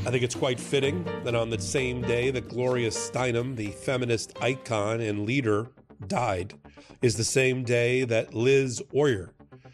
I think it's quite fitting that on the same day that Gloria Steinem, the feminist icon and leader, died, is the same day that Liz Oyer,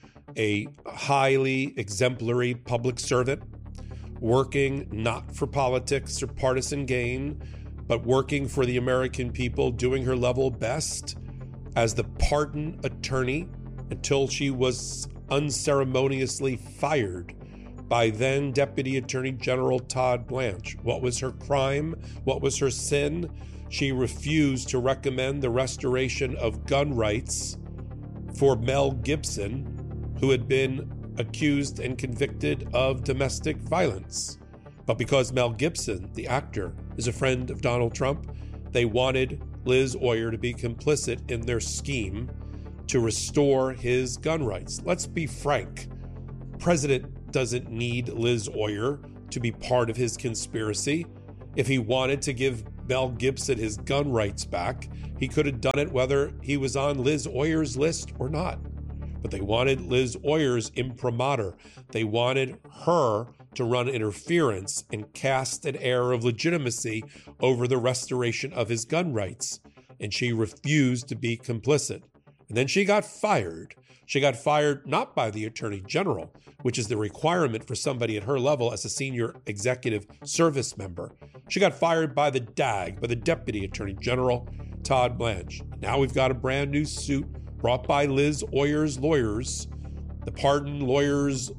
a highly exemplary public servant, working not for politics or partisan gain, but working for the American people, doing her level best as the pardon attorney until she was unceremoniously fired by then Deputy Attorney General Todd Blanche. What was her crime? What was her sin? She refused to recommend the restoration of gun rights for Mel Gibson, who had been accused and convicted of domestic violence. But because Mel Gibson, the actor, is a friend of Donald Trump, they wanted Liz Oyer to be complicit in their scheme to restore his gun rights. Let's be frank. President doesn't need Liz Oyer to be part of his conspiracy. If he wanted to give Mel Gibson his gun rights back, he could have done it whether he was on Liz Oyer's list or not. But they wanted Liz Oyer's imprimatur. They wanted her to run interference and cast an air of legitimacy over the restoration of his gun rights. And she refused to be complicit. And then she got fired. She got fired not by the Attorney General, which is the requirement for somebody at her level as a senior executive service member. She got fired by the DAG, by the Deputy Attorney General, Todd Blanche. Now we've got a brand new suit brought by Liz Oyer's lawyers. The pardon lawyers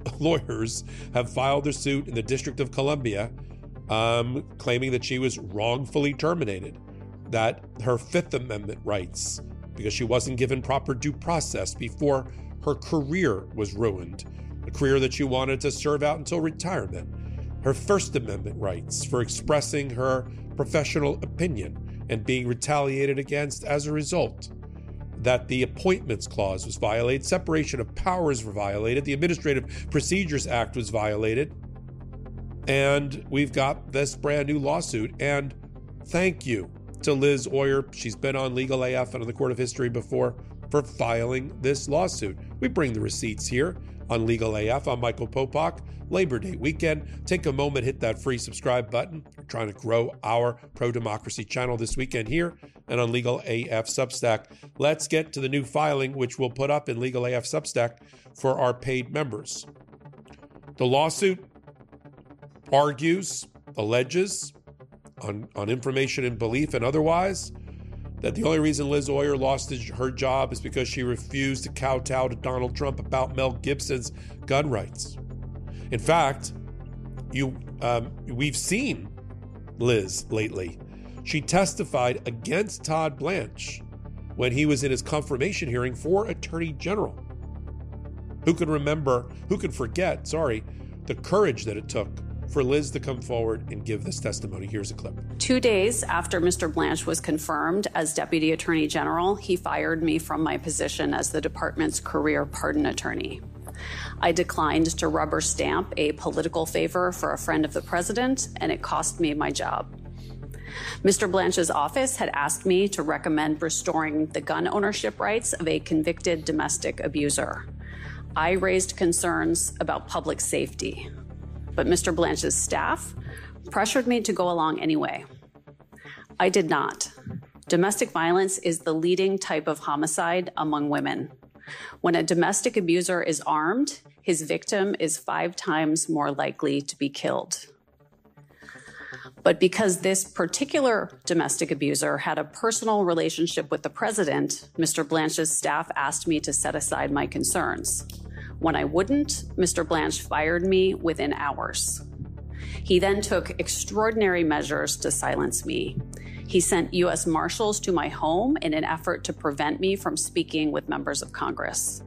have filed their suit in the District of Columbia, claiming that she was wrongfully terminated, that her Fifth Amendment rights, because she wasn't given proper due process before her career was ruined, a career that she wanted to serve out until retirement, her First Amendment rights for expressing her professional opinion and being retaliated against as a result, that the Appointments Clause was violated, separation of powers were violated, the Administrative Procedures Act was violated, and we've got this brand new lawsuit. And thank you to Liz Oyer. She's been on Legal AF and on the Court of History before for filing this lawsuit. We bring the receipts here on Legal AF. I'm Michael Popak. Labor Day weekend. Take a moment, hit that free subscribe button. We're trying to grow our pro-democracy channel this weekend here and on Legal AF Substack. Let's get to the new filing, which we'll put up in Legal AF Substack for our paid members. The lawsuit alleges, on information and belief and otherwise, that the only reason Liz Oyer lost her job is because she refused to kowtow to Donald Trump about Mel Gibson's gun rights. In fact, we've seen Liz lately. She testified against Todd Blanche when he was in his confirmation hearing for Attorney General. Who can forget the courage that it took for Liz to come forward and give this testimony. Here's a clip. 2 days after Mr. Blanche was confirmed as Deputy Attorney General, he fired me from my position as the department's career pardon attorney. I declined to rubber stamp a political favor for a friend of the president, and it cost me my job. Mr. Blanche's office had asked me to recommend restoring the gun ownership rights of a convicted domestic abuser. I raised concerns about public safety, but Mr. Blanche's staff pressured me to go along anyway. I did not. Domestic violence is the leading type of homicide among women. When a domestic abuser is armed, his victim is 5 times more likely to be killed. But because this particular domestic abuser had a personal relationship with the president, Mr. Blanche's staff asked me to set aside my concerns. When I wouldn't, Mr. Blanche fired me within hours. He then took extraordinary measures to silence me. He sent U.S. Marshals to my home in an effort to prevent me from speaking with members of Congress.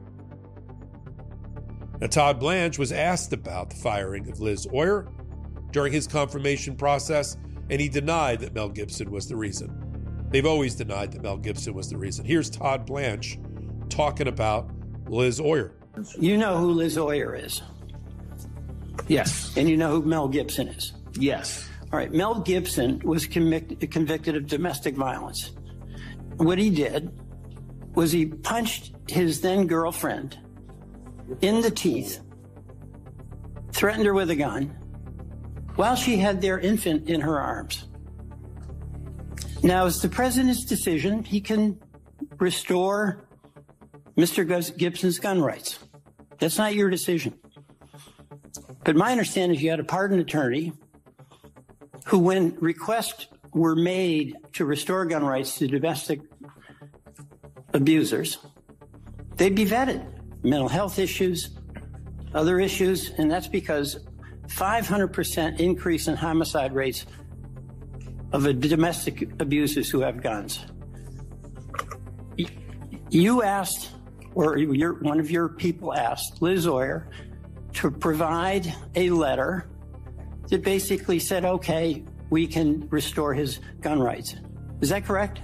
Now, Todd Blanche was asked about the firing of Liz Oyer during his confirmation process, and he denied that Mel Gibson was the reason. They've always denied that Mel Gibson was the reason. Here's Todd Blanche talking about Liz Oyer. You know who Liz Oyer is? Yes. And you know who Mel Gibson is? Yes. All right. Mel Gibson was convicted of domestic violence. What he did was he punched his then girlfriend in the teeth, threatened her with a gun, while she had their infant in her arms. Now, it's the president's decision. He can restore Mr. Gibson's gun rights. That's not your decision. But my understanding is you had a pardon attorney who, when requests were made to restore gun rights to domestic abusers, they'd be vetted. Mental health issues, other issues, and that's because 500% increase in homicide rates of domestic abusers who have guns. You asked, or one of your people asked Liz Oyer to provide a letter that basically said, okay, we can restore his gun rights. Is that correct?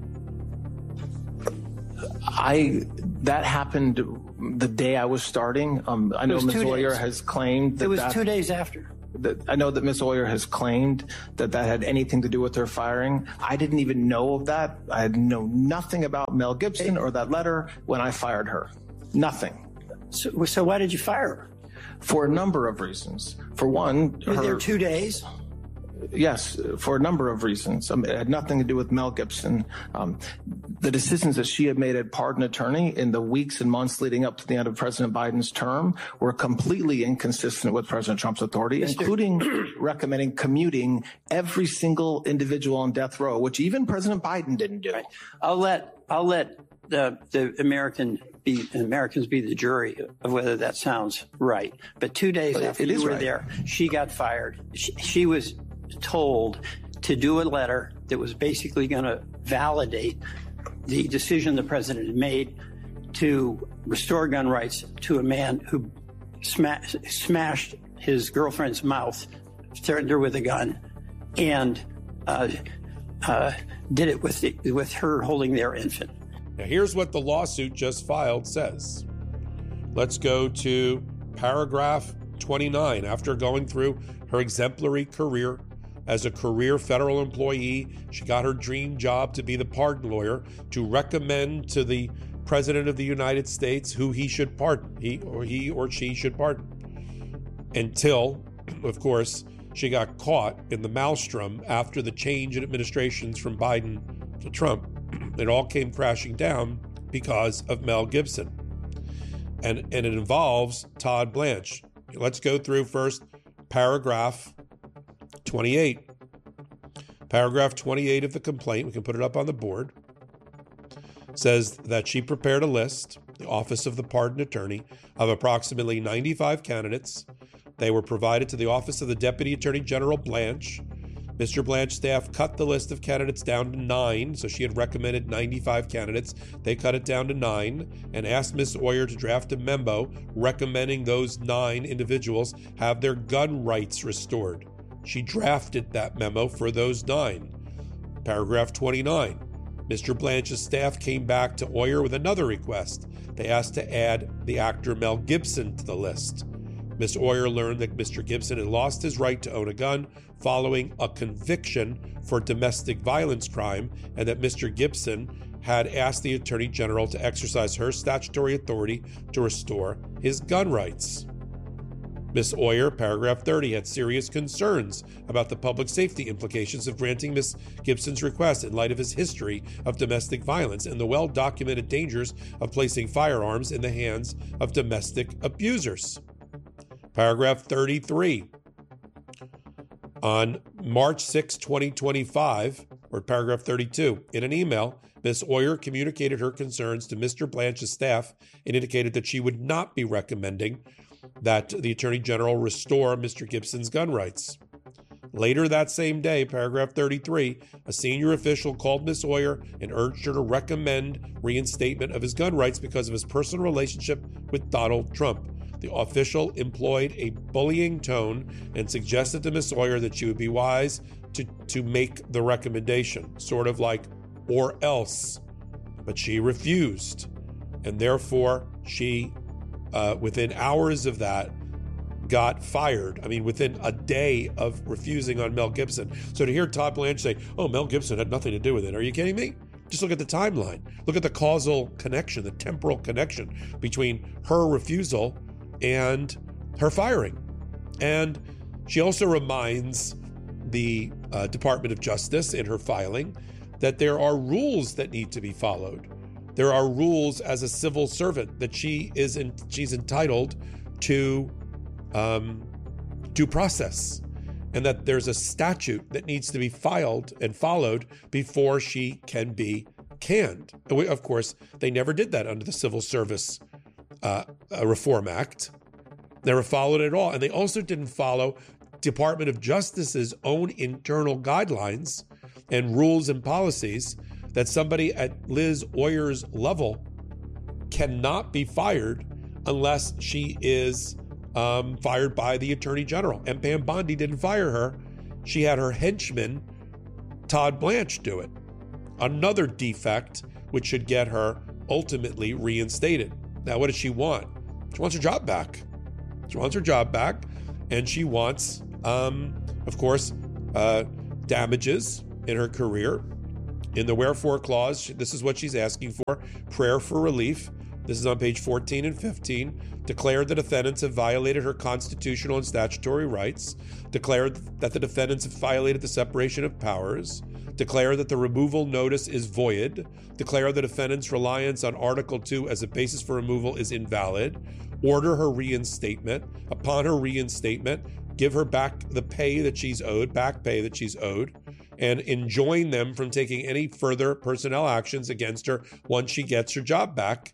That happened the day I was starting. I know Ms. Oyer has claimed that it was 2 days after. I know that Ms. Oyer has claimed that had anything to do with her firing. I didn't even know of that. I had known nothing about Mel Gibson or that letter when I fired her. Nothing. So why did you fire her? For a number of reasons. For one, you were there 2 days? Yes, for a number of reasons. It had nothing to do with Mel Gibson. The decisions that she had made as pardon attorney in the weeks and months leading up to the end of President Biden's term were completely inconsistent with President Trump's authority, including recommending commuting every single individual on death row, which even President Biden didn't do. Right. I'll let the Americans be the jury of whether that sounds right. But 2 days after you were there, she got fired. She was told to do a letter that was basically going to validate the decision the president had made to restore gun rights to a man who smashed his girlfriend's mouth, threatened her with a gun, and did it with her holding their infant. Now, here's what the lawsuit just filed says. Let's go to paragraph 29. After going through her exemplary career as a career federal employee, she got her dream job to be the pardon lawyer, to recommend to the President of the United States who he should pardon, he or she should pardon. Until, of course, she got caught in the maelstrom after the change in administrations from Biden to Trump. It all came crashing down because of Mel Gibson. And it involves Todd Blanche. Let's go through first paragraph 28. Paragraph 28 of the complaint, we can put it up on the board, says that she prepared a list, the Office of the Pardon Attorney, of approximately 95 candidates. They were provided to the Office of the Deputy Attorney General Blanche. Mr. Blanche's staff cut the list of candidates down to 9, so she had recommended 95 candidates. They cut it down to 9 and asked Ms. Oyer to draft a memo recommending those 9 individuals have their gun rights restored. She drafted that memo for those 9. Paragraph 29. Mr. Blanche's staff came back to Oyer with another request. They asked to add the actor Mel Gibson to the list. Ms. Oyer learned that Mr. Gibson had lost his right to own a gun following a conviction for domestic violence crime, and that Mr. Gibson had asked the Attorney General to exercise her statutory authority to restore his gun rights. Ms. Oyer, paragraph 30, had serious concerns about the public safety implications of granting Ms. Gibson's request in light of his history of domestic violence and the well-documented dangers of placing firearms in the hands of domestic abusers. Paragraph 33. On March 6, 2025, or paragraph 32, in an email, Ms. Oyer communicated her concerns to Mr. Blanche's staff and indicated that she would not be recommending that the Attorney General restore Mr. Gibson's gun rights. Later that same day, paragraph 33, a senior official called Ms. Oyer and urged her to recommend reinstatement of his gun rights because of his personal relationship with Donald Trump. The official employed a bullying tone and suggested to Ms. Oyer that she would be wise to make the recommendation, sort of like, or else. But she refused, and therefore she, within hours of that, got fired. I mean, within a day of refusing on Mel Gibson. So to hear Todd Blanche say, oh, Mel Gibson had nothing to do with it, are you kidding me? Just look at the timeline. Look at the causal connection, the temporal connection between her refusal and her firing. And She also reminds the Department of Justice in her filing that there are rules that need to be followed. There are rules as a civil servant that she's entitled to due process, and that there's a statute that needs to be filed and followed before she can be canned. And of course, they never did that under the Civil Service Reform Act. Never followed it at all. And they also didn't follow Department of Justice's own internal guidelines and rules and policies that somebody at Liz Oyer's level cannot be fired unless she is fired by the Attorney General. And Pam Bondi didn't fire her. She had her henchman, Todd Blanche, do it. Another defect which should get her ultimately reinstated. Now, what does she want? She wants her job back. She wants her job back, and she wants, of course, damages in her career. In the wherefore clause, this is what she's asking for: prayer for relief. This is on page 14 and 15. Declared the defendants have violated her constitutional and statutory rights. Declared that the defendants have violated the separation of powers. Declare that the removal notice is void. Declare the defendant's reliance on Article 2 as a basis for removal is invalid. Order her reinstatement. Upon her reinstatement, give her back the pay that she's owed, back pay that she's owed, and enjoin them from taking any further personnel actions against her once she gets her job back,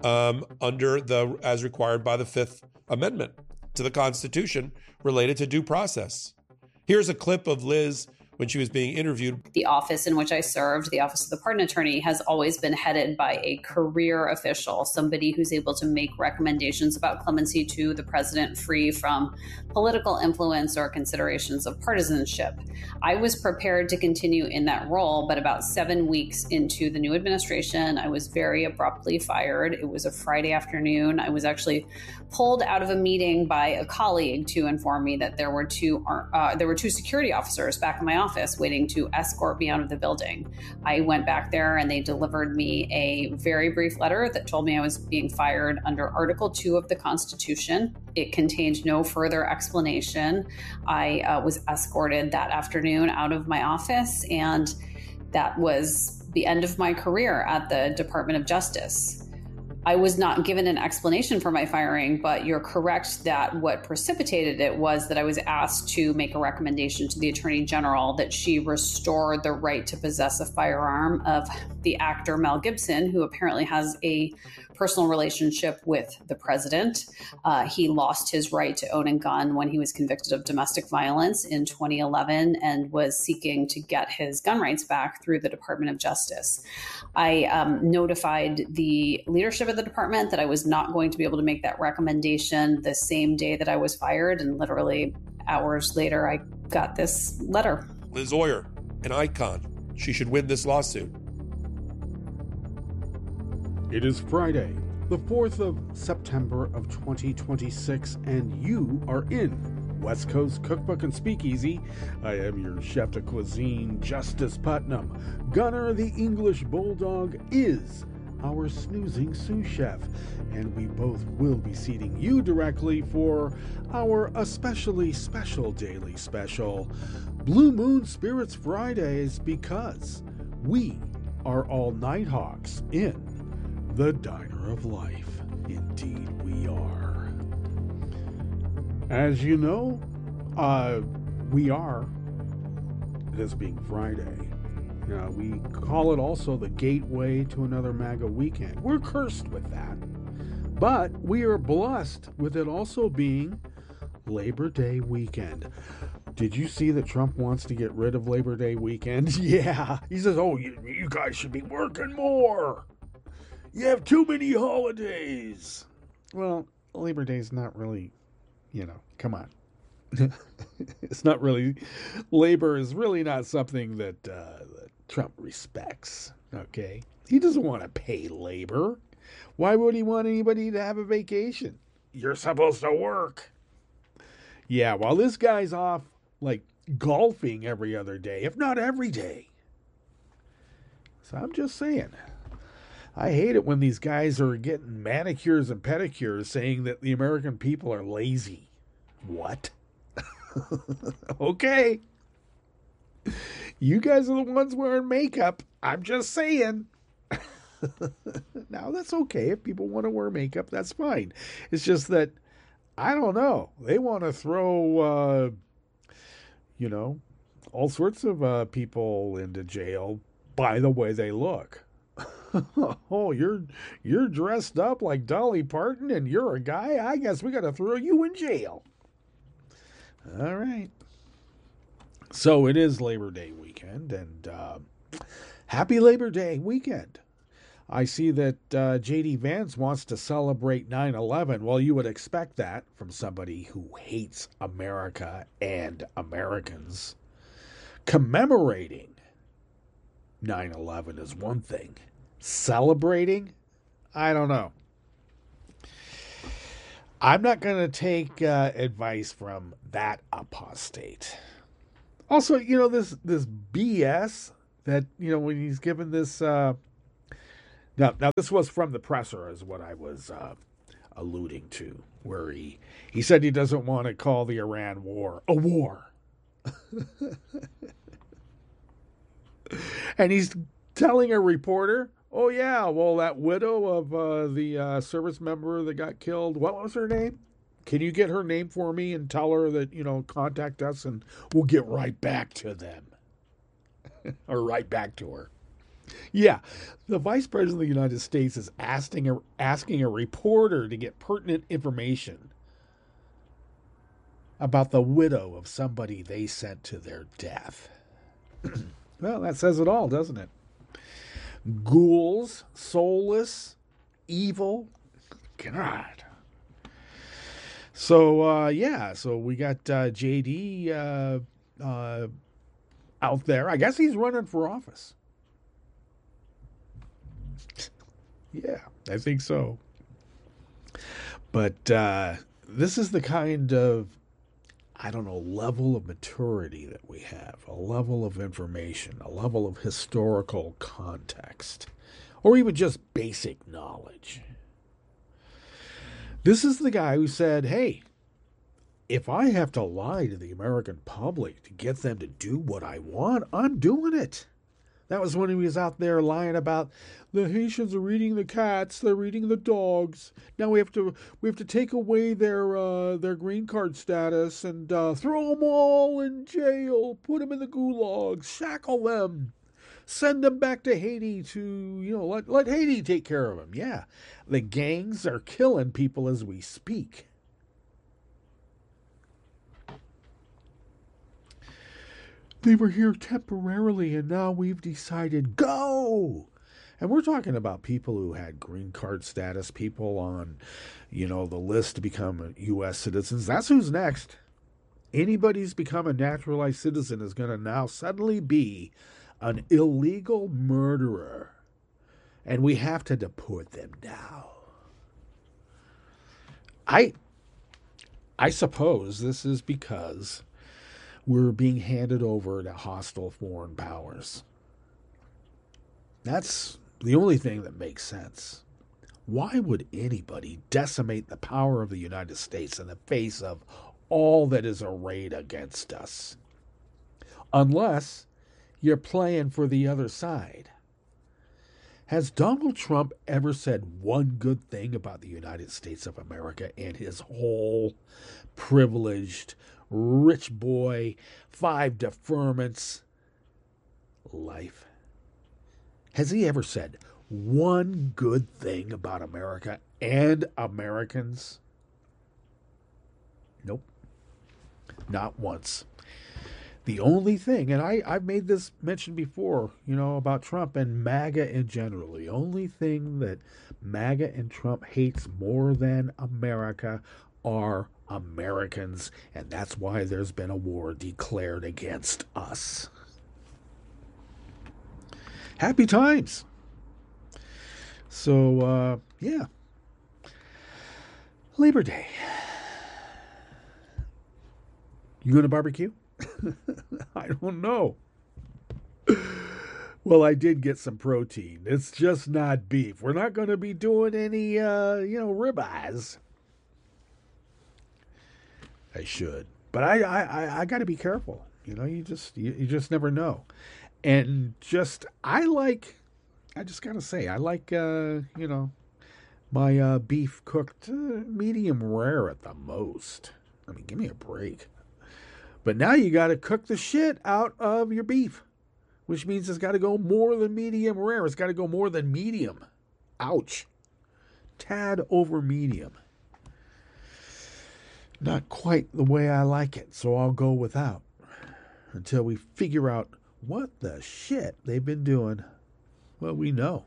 as required by the Fifth Amendment to the Constitution related to due process. Here's a clip of Liz when she was being interviewed. The office in which I served, the Office of the Pardon Attorney, has always been headed by a career official, somebody who's able to make recommendations about clemency to the president free from political influence or considerations of partisanship. I was prepared to continue in that role, but about 7 weeks into the new administration, I was very abruptly fired. It was a Friday afternoon. I was actually pulled out of a meeting by a colleague to inform me that there were two security officers back in my office waiting to escort me out of the building. I went back there and they delivered me a very brief letter that told me I was being fired under Article 2 of the Constitution. It contained no further explanation. I was escorted that afternoon out of my office, and that was the end of my career at the Department of Justice. I was not given an explanation for my firing, but you're correct that what precipitated it was that I was asked to make a recommendation to the Attorney General that she restore the right to possess a firearm of the actor Mel Gibson, who apparently has a personal relationship with the president. He lost his right to own a gun when he was convicted of domestic violence in 2011 and was seeking to get his gun rights back through the Department of Justice. I notified the leadership of the department that I was not going to be able to make that recommendation the same day that I was fired, and literally hours later, I got this letter. Liz Oyer, an icon. She should win this lawsuit. It is Friday, the 4th of September of 2026, and you are in West Coast Cookbook and Speakeasy. I am your chef de cuisine, Justice Putnam. Gunner the English Bulldog is our snoozing sous chef, and we both will be seating you directly for our especially special daily special, Blue Moon Spirits Fridays, because we are all Nighthawks in the Diner of Life. Indeed we are. As you know, we are, this being Friday, we call it also the gateway to another MAGA weekend. We're cursed with that. But we are blessed with it also being Labor Day weekend. Did you see that Trump wants to get rid of Labor Day weekend? Yeah. He says, oh, you guys should be working more. You have too many holidays. Well, Labor Day's not really, come on. It's not really, labor is really not something that Trump respects, okay? He doesn't want to pay labor. Why would he want anybody to have a vacation? You're supposed to work. Yeah, while this guy's off, like, golfing every other day, if not every day. So I'm just saying, I hate it when these guys are getting manicures and pedicures saying that the American people are lazy. What? Okay. You guys are the ones wearing makeup. I'm just saying. Now, that's okay. If people want to wear makeup, that's fine. It's just that, I don't know. They want to throw, all sorts of people into jail by the way they look. Oh, you're dressed up like Dolly Parton and you're a guy? I guess we got to throw you in jail. All right. So it is Labor Day weekend, and happy Labor Day weekend. I see that J.D. Vance wants to celebrate 9/11. Well, you would expect that from somebody who hates America and Americans. Commemorating 9/11 is one thing. Celebrating? I don't know. I'm not going to take advice from that apostate. Also, this BS that, when he's given this... Now, this was from the presser, is what I was alluding to, where he said he doesn't want to call the Iran war a war. And he's telling a reporter, oh, yeah, well, that widow of the service member that got killed, what was her name? Can you get her name for me and tell her that, contact us and we'll get right back to them? Or right back to her. Yeah, the Vice President of the United States is asking a reporter to get pertinent information about the widow of somebody they sent to their death. Well, that says it all, doesn't it? Ghouls, soulless, evil. God. So, so we got J.D. out there. I guess he's running for office. Yeah, I think so. But this is the kind of, level of maturity that we have, a level of information, a level of historical context, or even just basic knowledge. This is the guy who said, hey, if I have to lie to the American public to get them to do what I want, I'm doing it. That was when he was out there lying about the Haitians are eating the cats, they're eating the dogs. Now we have to take away their green card status and throw them all in jail, put them in the gulags, shackle them, send them back to Haiti to let Haiti take care of them. Yeah, the gangs are killing people as we speak. They were here temporarily, and now we've decided, go! And we're talking about people who had green card status, people on, the list to become U.S. citizens. That's who's next. Anybody who's become a naturalized citizen is going to now suddenly be an illegal murderer. And we have to deport them now. I suppose this is because we're being handed over to hostile foreign powers. That's the only thing that makes sense. Why would anybody decimate the power of the United States in the face of all that is arrayed against us? Unless you're playing for the other side. Has Donald Trump ever said one good thing about the United States of America and his whole privileged, rich boy, 5 deferments life? Has he ever said one good thing about America and Americans? Nope. Not once. The only thing, and I've made this mention before, about Trump and MAGA in general. The only thing that MAGA and Trump hates more than America are Americans, and that's why there's been a war declared against us. Happy times. So, yeah. Labor Day. You going to barbecue? I don't know. Well, I did get some protein. It's just not beef. We're not going to be doing any, ribeyes. I should. But I got to be careful. You know, you just never know. And I just got to say, I like, my beef cooked medium rare at the most. I mean, give me a break. But now you got to cook the shit out of your beef, which means it's got to go more than medium rare. It's got to go more than medium. Ouch. Tad over medium. Not quite the way I like it, so I'll go without until we figure out what the shit they've been doing. Well, we know.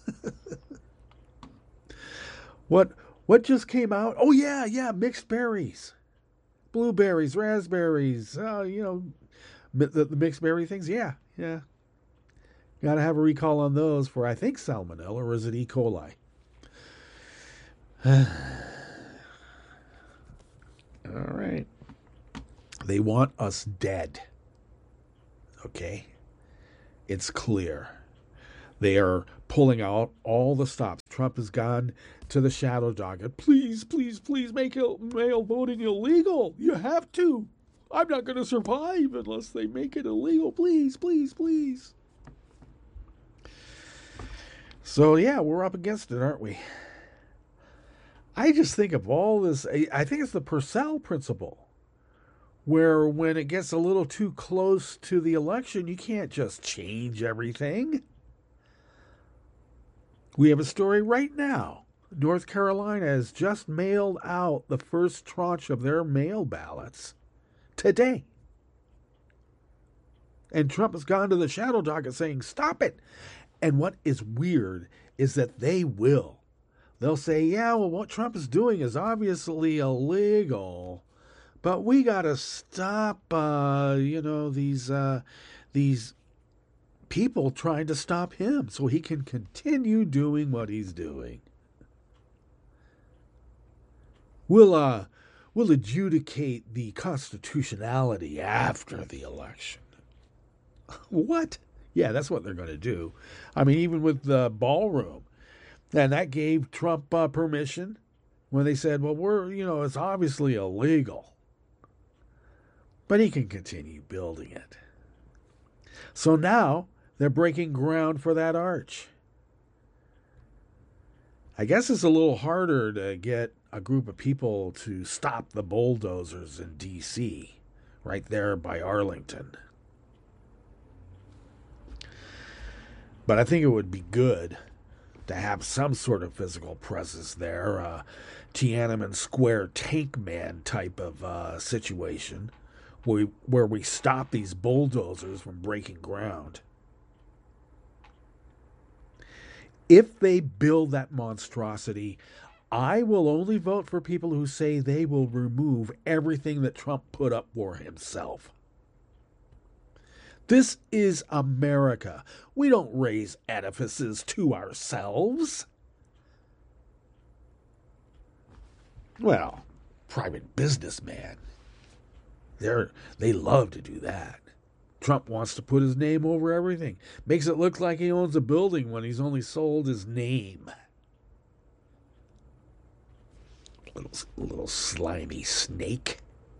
What just came out? Oh, yeah, mixed berries. Blueberries, raspberries, the mixed berry things. Yeah. Got to have a recall on those for, I think, salmonella, or is it E. coli? All right. They want us dead. Okay? It's clear. They are pulling out all the stops. Trump has gone to the shadow docket. Please make mail voting illegal. You have to. I'm not going to survive unless they make it illegal. Please. So, yeah, we're up against it, aren't we? I just think of all this. I think it's the Purcell principle, where when it gets a little too close to the election, you can't just change everything. We have a story right now. North Carolina has just mailed out the first tranche of their mail ballots today. And Trump has gone to the shadow docket saying, stop it. And what is weird is that they will. They'll say, yeah, well, what Trump is doing is obviously illegal, but we got to stop, these people trying to stop him so he can continue doing what he's doing. We'll adjudicate the constitutionality after the election. What? Yeah, that's what they're going to do. I mean, even with the ballroom. And that gave Trump permission when they said, well, it's obviously illegal. But he can continue building it. So now they're breaking ground for that arch. I guess it's a little harder to get a group of people to stop the bulldozers in D.C., right there by Arlington. But I think it would be good to have some sort of physical presence there, Tiananmen Square tank man type of situation, where we stop these bulldozers from breaking ground. If they build that monstrosity, I will only vote for people who say they will remove everything that Trump put up for himself. This is America. We don't raise edifices to ourselves. Well, private businessman. They love to do that. Trump wants to put his name over everything. Makes it look like he owns a building when he's only sold his name. Little slimy snake.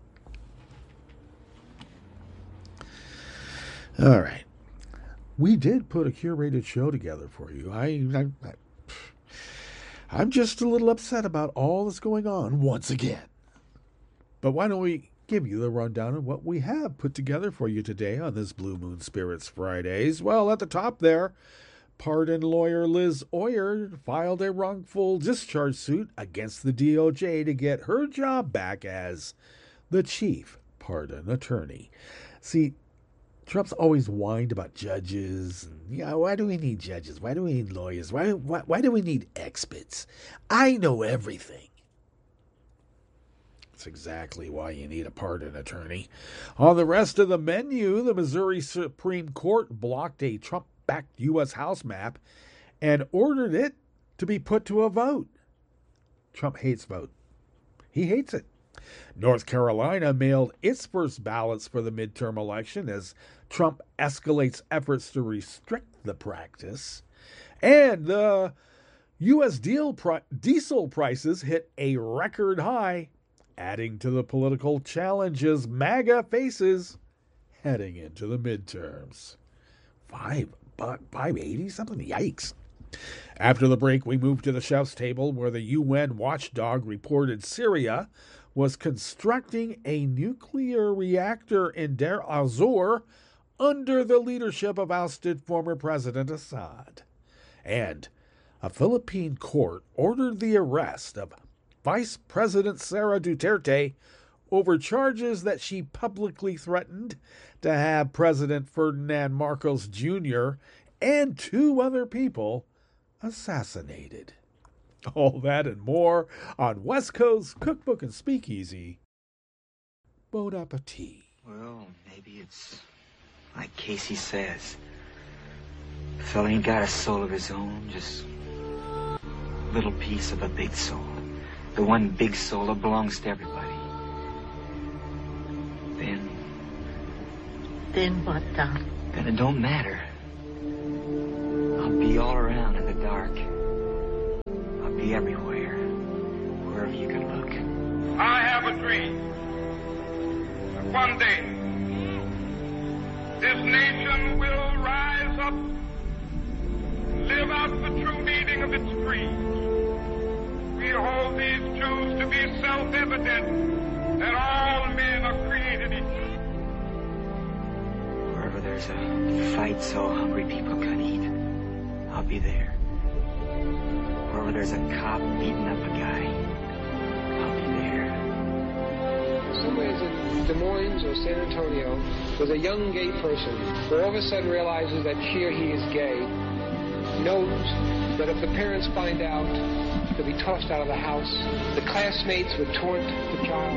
All right. We did put a curated show together for you. I'm just a little upset about all that's going on once again. But why don't we give you the rundown of what we have put together for you today on this Blue Moon Spirits Fridays. Well, at the top there, pardon lawyer Liz Oyer filed a wrongful discharge suit against the DOJ to get her job back as the chief pardon attorney. See, Trump's always whined about judges. Why do we need judges? Why do we need lawyers? Why do we need experts? I know everything. That's exactly why you need a pardon attorney. On the rest of the menu, the Missouri Supreme Court blocked a Trump-backed U.S. House map and ordered it to be put to a vote. Trump hates vote. He hates it. North Carolina mailed its first ballots for the midterm election as Trump escalates efforts to restrict the practice. And the U.S. diesel prices hit a record high, adding to the political challenges MAGA faces heading into the midterms. 580 something? Yikes. After the break, we move to the chef's table where the UN watchdog reported Syria was constructing a nuclear reactor in Deir al-Zor under the leadership of ousted former President Assad. And a Philippine court ordered the arrest of Vice President Sara Duterte over charges that she publicly threatened to have President Ferdinand Marcos Jr. and 2 other people assassinated. All that and more on West Coast Cookbook and Speakeasy. Bon appetit. Well, maybe it's like Casey says. The fella ain't got a soul of his own, just a little piece of a big soul. The one big soul that belongs to everybody. Then what, Doc? Then it don't matter. I'll be all around in the dark. I'll be everywhere, wherever you can look. I have a dream that one day this nation will rise up and live out the true meaning of its creed. We hold these truths to be self-evident that all men are created equal. Wherever there's a fight so hungry people can eat, I'll be there. Wherever there's a cop beating up a guy, I'll be there. Somewhere in Des Moines or San Antonio, there's a young gay person who all of a sudden realizes that she or he is gay, knows that if the parents find out, he'll be tossed out of the house. The classmates would taunt the child.